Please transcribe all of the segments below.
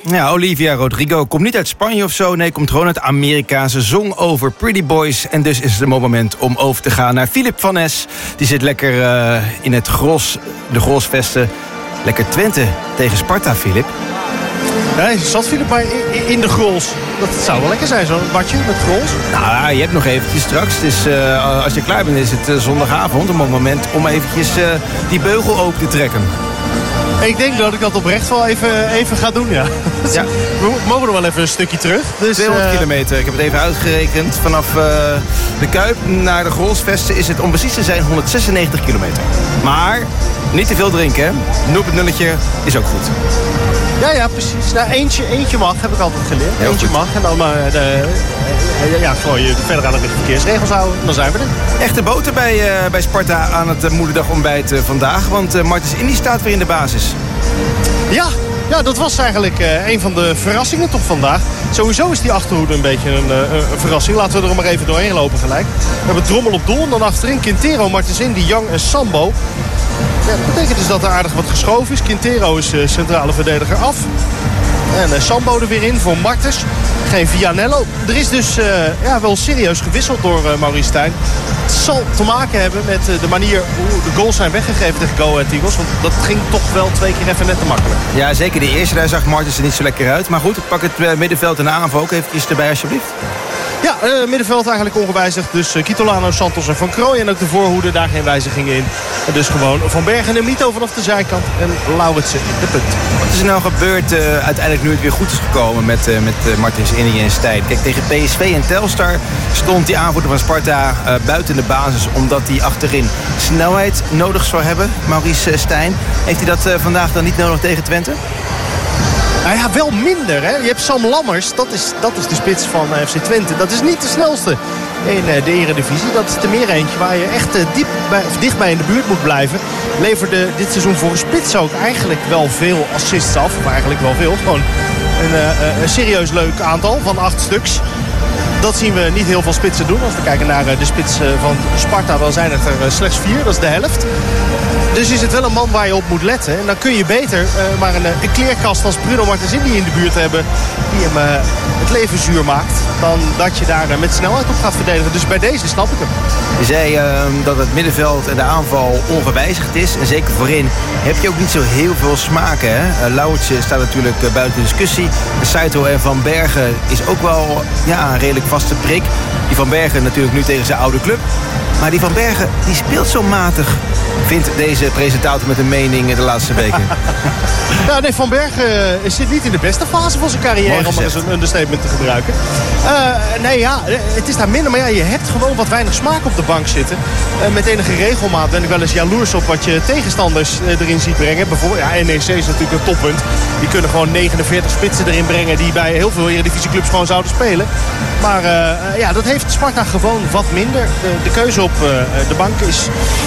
Ja, Olivia Rodrigo komt niet uit Spanje of zo. Nee, komt gewoon uit Amerika. Ze zong over Pretty Boys. En dus is het een moment om over te gaan naar Filip van Nes. Die zit lekker in het de Grolsvesten. Lekker Twente tegen Sparta, Filip. Nee, zat Filip maar in de Grols. Dat zou wel lekker zijn, zo'n badje met Grols. Nou, je hebt nog eventjes straks. Dus, als je klaar bent, is het zondagavond. Een moment om eventjes die beugel open te trekken. Ik denk dat ik dat oprecht wel even ga doen, ja. Ja. We mogen nog wel even een stukje terug. Dus, 200 kilometer, ik heb het even uitgerekend. Vanaf de Kuip naar de Grolsvesten is het om precies te zijn 196 kilometer. Maar niet te veel drinken, hè. 0,0 is ook goed. Ja, precies. Nou, eentje mag, heb ik altijd geleerd. Heel eentje goed. mag en dan gewoon je verder aan de verkeersregels houden. Dan zijn we er. Echte boter bij Sparta aan het moederdagontbijt vandaag. Want Martens Indy staat weer in de basis. Ja, dat was eigenlijk een van de verrassingen toch vandaag. Sowieso is die achterhoede een beetje een verrassing. Laten we er maar even doorheen lopen gelijk. We hebben Drommel op doel en dan achterin Quintero, Martens Indy, Young en Sambo. Ja, dat betekent dus dat er aardig wat geschoven is. Quintero is centrale verdediger af. En Sambo er weer in voor Martens. Geen Vianello. Er is dus wel serieus gewisseld door Maurice Stijn. Het zal te maken hebben met de manier hoe de goals zijn weggegeven tegen Go Ahead Eagles. Want dat ging toch wel 2 keer even net te makkelijk. Ja, zeker de eerste. Daar zag Martens er niet zo lekker uit. Maar goed, ik pak het middenveld en de aanval ook eventjes erbij alsjeblieft. Ja, middenveld eigenlijk ongewijzigd. Dus Kitolano, Santos en Van Krooij. En ook de voorhoede, daar geen wijzigingen in. En dus gewoon Van Bergen en Mito vanaf de zijkant. En Lauritsen in de punt. Wat is er nou gebeurd uiteindelijk nu het weer goed is gekomen met Martens Indy en Stijn? Kijk, tegen PSV en Telstar stond die aanvoerder van Sparta buiten de basis. Omdat hij achterin snelheid nodig zou hebben, Maurice Stijn. Heeft hij dat vandaag dan niet nodig tegen Twente? Nou ja, wel minder. Hè? Je hebt Sam Lammers, dat is de spits van FC Twente. Dat is niet de snelste in de Eredivisie. Dat is er meer eentje waar je echt dichtbij in de buurt moet blijven. Leverde dit seizoen voor een spits ook eigenlijk wel veel assists af. Of eigenlijk wel veel. Gewoon een serieus leuk aantal van 8 stuks. Dat zien we niet heel veel spitsen doen. Als we kijken naar de spits van Sparta, dan zijn het er slechts 4. Dat is de helft. Dus is het wel een man waar je op moet letten. En dan kun je beter maar een kleerkast als Bruno Martens Indy in de buurt hebben. Die hem het leven zuur maakt. Dan dat je daar met snelheid op gaat verdedigen. Dus bij deze snap ik hem. Je zei dat het middenveld en de aanval ongewijzigd is. En zeker voorin heb je ook niet zo heel veel smaken. Hè? Lauwertje staat natuurlijk buiten discussie. Saito en Van Bergen is ook wel een redelijk vaste prik. Die Van Bergen natuurlijk nu tegen zijn oude club. Maar die Van Bergen die speelt zo matig, vindt deze presentator met een mening de laatste weken. Ja, nee, Van Bergen zit niet in de beste fase van zijn carrière, om maar eens een understatement te gebruiken. Het is daar minder, maar ja, je hebt gewoon wat weinig smaak op de bank zitten. Met enige regelmaat ben ik wel eens jaloers op wat je tegenstanders erin ziet brengen. Bijvoorbeeld, NEC is natuurlijk een toppunt. Die kunnen gewoon 49 spitsen erin brengen die bij heel veel Eredivisieclubs gewoon zouden spelen. Maar dat heeft Sparta gewoon wat minder. De keuze op de bank is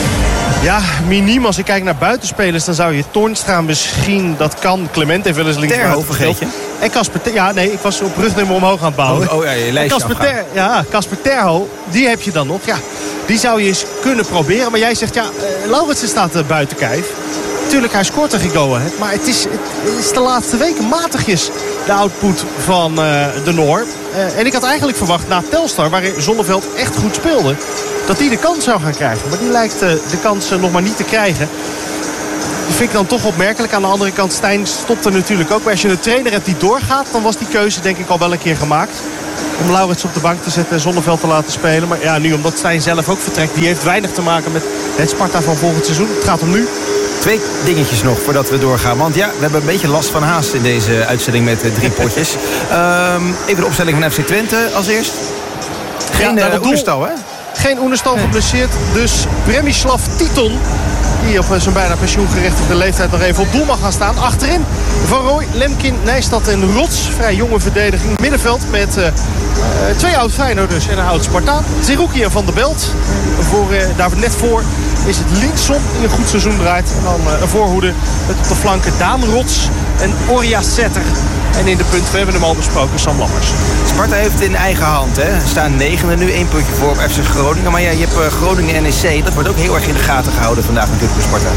miniem. Als ik kijk naar buitenspelers, dan zou je Toornstra misschien, dat kan. Clement heeft wel eens links Terho vergeet je? En Casper ik was op rugnummer omhoog aan het bouwen. Je lijstje Casper Terho, die heb je dan nog. Ja, die zou je eens kunnen proberen. Maar jij zegt, Lauritsen staat buiten kijf. Natuurlijk, hij scoort tegen Go Ahead. Maar het is de laatste weken matigjes de output van de Noor. En ik had eigenlijk verwacht na Telstar, waarin Zonneveld echt goed speelde, dat hij de kans zou gaan krijgen. Maar die lijkt de kans nog maar niet te krijgen. Dat vind ik dan toch opmerkelijk. Aan de andere kant, Stijn stopt er natuurlijk ook. Maar als je een trainer hebt die doorgaat, dan was die keuze denk ik al wel een keer gemaakt. Om Lauritsen op de bank te zetten en Zonneveld te laten spelen. Maar ja, nu omdat Stijn zelf ook vertrekt, die heeft weinig te maken met het Sparta van volgend seizoen. Het gaat om nu. 2 dingetjes nog voordat we doorgaan. Want we hebben een beetje last van haast in deze uitzending met 3 potjes. Even de opstelling van FC Twente als eerst. Geen Oenerstal, hè? Geen Oenerstal geblesseerd. Dus Bremislav Titon, die op zijn bijna pensioengerechtigde leeftijd nog even op doel mag gaan staan. Achterin Van Rooij, Lemkin, Nijstad en Rots. Vrij jonge verdediging. Middenveld met 2 oud Feyenoorders en een oud Spartaan. Zerouki en Van der Belt. Daar net voor is het Linson die een goed seizoen draait. En dan een voorhoede met op de flanken Daan Rots en Orja Setter. En in de punt, we hebben hem al besproken, Sam Lammers. Sparta heeft het in eigen hand. Hè. Ze staan 9e nu, 1 puntje voor op FC Groningen. Maar ja, je hebt Groningen NEC. Dat wordt ook heel erg in de gaten gehouden vandaag natuurlijk voor Sparta.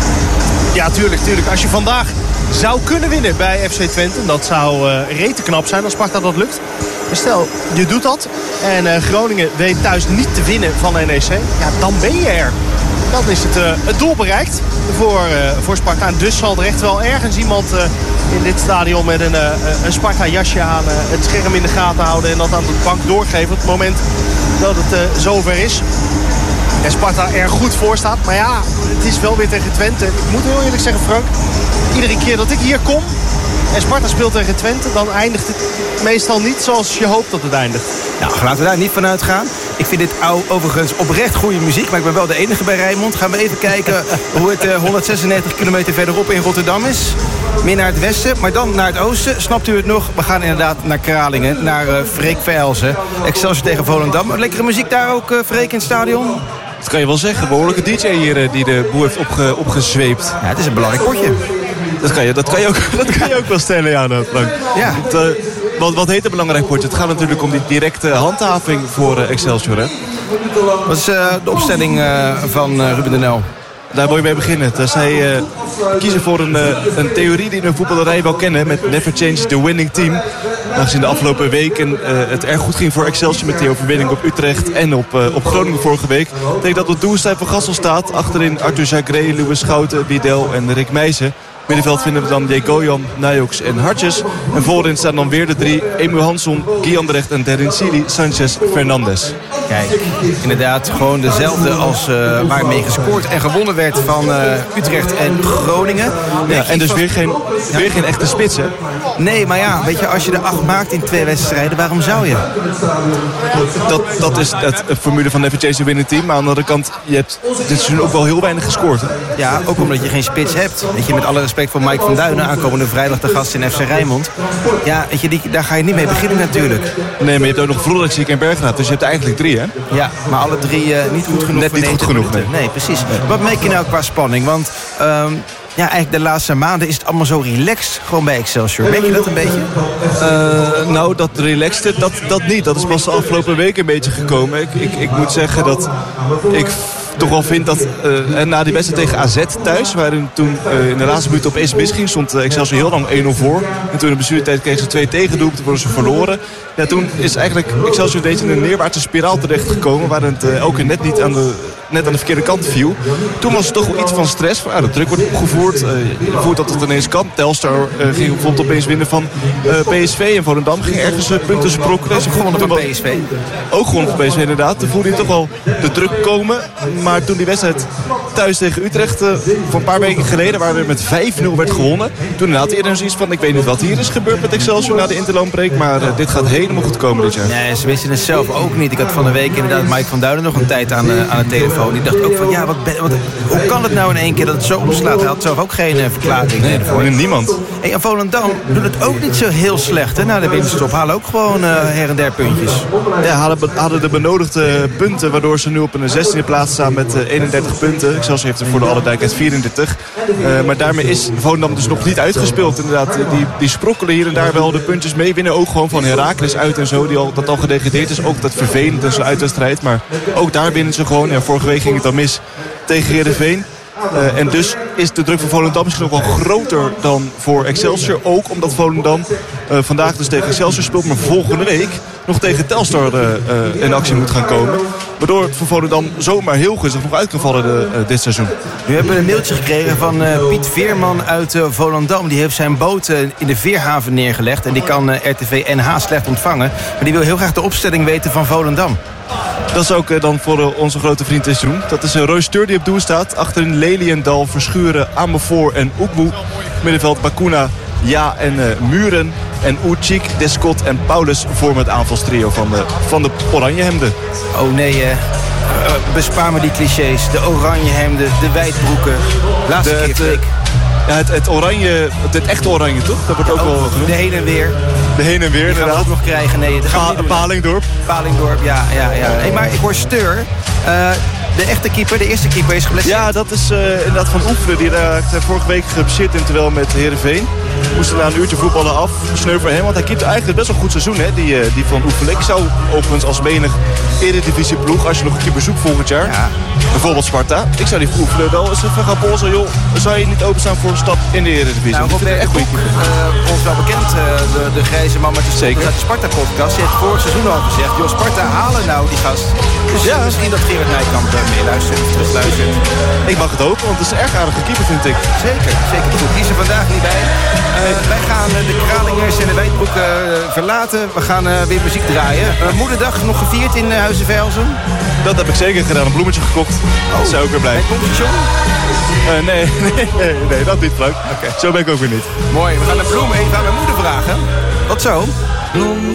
Ja, tuurlijk. Als je vandaag zou kunnen winnen bij FC Twente, dat zou rete knap zijn als Sparta dat lukt. Maar stel, je doet dat en Groningen weet thuis niet te winnen van NEC. Ja, dan ben je er. Dan is het doel bereikt voor Sparta. En dus zal er echt wel ergens iemand in dit stadion met een Sparta-jasje aan het scherm in de gaten houden. En dat aan de bank doorgeven op het moment dat het zover is. En Sparta er goed voor staat. Maar ja, het is wel weer tegen Twente. Ik moet heel eerlijk zeggen, Frank, iedere keer dat ik hier kom en Sparta speelt tegen Twente, dan eindigt het meestal niet zoals je hoopt dat het eindigt. Nou, laten we daar niet van uitgaan. Ik vind dit overigens oprecht goede muziek, maar ik ben wel de enige bij Rijnmond. Gaan we even kijken hoe het 196 kilometer verderop in Rotterdam is. Meer naar het westen, maar dan naar het oosten. Snapt u het nog? We gaan inderdaad naar Kralingen, naar Freek Verhelzen. Excelsior tegen Volendam. Lekkere muziek daar ook, Freek, in het stadion? Dat kan je wel zeggen. Behoorlijke DJ hier die de boel heeft opgezweept. Ja, het is een belangrijk potje. Dat kan je ook wel stellen, ja, Frank. Ja. Wat heet een belangrijk potje? Het gaat natuurlijk om die directe handhaving voor Excelsior, hè? Wat is de opstelling van Ruben de Nel? Daar wil je mee beginnen. Dus zij kiezen voor een theorie die we in de voetballerij wel kennen. Met never change the winning team. Aangezien de afgelopen weken het erg goed ging voor Excelsior. Met die overwinning op Utrecht en op Groningen vorige week. Ik denk dat het doelstijl van Gassel staat. Achterin Arthur Jagré, Louis Schouten, Widel en Rick Meijsen. Middenveld vinden we dan Jegoyan, Najoks en Hartjes. En voorin staan dan weer de 3. Emil Hansson, Guy Anderlecht en Derinsili, Sanchez, Fernandes. Kijk, inderdaad gewoon dezelfde als waarmee gescoord en gewonnen werd van Utrecht en Groningen. Ja, en dus weer geen echte spits, hè? Nee, maar ja, weet je, als je er 8 maakt in 2 wedstrijden, waarom zou je? Dat is het formule van Never Change the Winning Team. Maar aan de andere kant, je hebt dit seizoen ook wel heel weinig gescoord, hè? Ja, ook omdat je geen spits hebt. Weet je, met alle respect voor Mike van Duinen, aankomende vrijdag de gast in FC Rijnmond. Ja, weet je, daar ga je niet mee beginnen natuurlijk. Nee, maar je hebt ook nog Vrolijksik en Berggraaf, dus je hebt er eigenlijk 3, hè? Ja, maar alle 3 niet goed genoeg. Net niet goed genoeg, nee, precies. Wat merk je nou qua spanning? Want ja, eigenlijk de laatste maanden is het allemaal zo relaxed gewoon bij Excelsior. Merk je dat een beetje? Nou, dat relaxed, dat niet. Dat is pas de afgelopen week een beetje gekomen. Ik moet zeggen dat ik toch wel vind dat na die wedstrijd tegen AZ thuis, waarin toen in de laatste minuut op mis ging, stond Excelsior heel lang 1-0 voor. En toen in de blessuretijd kregen ze 2 tegendoelpunten, worden ze verloren. Ja, toen is eigenlijk Excelsior een beetje in een neerwaartse spiraal terechtgekomen, waar het elke net niet aan de verkeerde kant viel. Toen was het toch wel iets van stress. De druk wordt opgevoerd. Je voelt dat het ineens kan. Telstar ging bijvoorbeeld opeens winnen van PSV. En Volendam ging ergens punten sprokkelen. Ze gewonnen van PSV. Ook gewonnen van PSV inderdaad. Toen voelde je toch wel de druk komen. Maar toen die wedstrijd thuis tegen Utrecht voor een paar weken geleden, waar er met 5-0 werd gewonnen. Toen inderdaad eerder zoiets van, ik weet niet wat hier is gebeurd met Excelsior na de interlandbreak. Maar dit gaat helemaal goed komen dit jaar. Nee, ze wisten het zelf ook niet. Ik had van de week inderdaad Mike van Duinen nog een tijd aan de telefoon. Die dacht ook van, ja, hoe kan het nou in één keer dat het zo omslaat? Hij had zelf ook geen verklaring ervoor. Niemand. Hey, en Volendam doet het ook niet zo heel slecht, hè, na de winterstop. Halen ook gewoon her en der puntjes. Ja, hadden de benodigde punten, waardoor ze nu op een 16e plaats staan met 31 punten. Excelsior heeft er voor de alle duidelijkheid 34. Maar daarmee is Volendam dus nog niet uitgespeeld. Inderdaad, die sprokkelen hier en daar wel de puntjes mee. Winnen ook gewoon van Heracles uit en zo, dat al gedegradeerd is. Ook dat vervelend in zo'n uitwedstrijd. Maar ook daar winnen ze gewoon. Ja, vorige week ging het dan mis tegen Heerenveen. En dus is de druk voor Volendam misschien nog wel groter dan voor Excelsior. Ook omdat Volendam vandaag dus tegen Excelsior speelt, maar volgende week nog tegen Telstar in actie moet gaan komen. Waardoor het voor Volendam zomaar heel gunstig nog uit kan vallen dit seizoen. Nu hebben we een mailtje gekregen van Piet Veerman uit Volendam. Die heeft zijn boot in de Veerhaven neergelegd. En die kan RTV NH slecht ontvangen. Maar die wil heel graag de opstelling weten van Volendam. Dat is ook dan voor onze grote vriend dit seizoen. Dat is Roy Steur die op doel staat. Achterin Leliendal, Verschuren, Amersfoort en Oekboe. Middenveld Bakuna, Ja en Muren. En Oetschik, Descott en Paulus vormen het aanvalstrio van de Oranjehemden. Oh nee, bespaar me die clichés. De Oranjehemden, de wijdbroeken. Laatste keer, Freek. Ja, het oranje, het echte oranje toch? Dat wordt ook wel genoemd. De heen en weer. De heen en weer Die gaan we inderdaad. ook nog krijgen. Nee, dat gaan we niet doen. Palingdorp. Palingdorp, ja. Hey, maar ik hoor Steur. De echte keeper, de eerste keeper is geblesseerd. Ja, dat is inderdaad Van Oefelen. Die raakte vorige week geblesseerd in terwijl met Heerenveen. Moest na een uurtje voetballen af. Sneu voor hem, want hij keept eigenlijk best wel een goed seizoen, hè, die Van Oefelen. Ik zou overigens als menig eredivisieploeg, als je nog een keeper zoekt volgend jaar, bijvoorbeeld Sparta, ik zou die Van Oefelen wel eens even gaan polsen. Joh, zou je niet openstaan voor een stap in de eredivisie? Nou, Robert echt goed. ons wel bekend, de grijze man met de Zeker. uit de Sparta-podcast. Die heeft vorig seizoen al gezegd, joh, Sparta halen nou die gast. Dus Ja. misschien dat Gerard Nijkamp meeluistert, terugluistert. Ik mag het hopen, want het is een erg aardige keeper, vind ik. Zeker goed. Die is er vandaag niet bij. Wij gaan de Kralingers en de Wijdbroeken verlaten. We gaan weer muziek draaien. Moederdag nog gevierd in Huizen-Velsen. Dat heb ik zeker gedaan. Een bloemetje gekocht. Dat zou ik weer blij. Bij Competition? Nee, dat niet, Frank. Oké. Zo ben ik ook weer niet. Mooi, we gaan de bloem even aan mijn moeder vragen. Wat zo?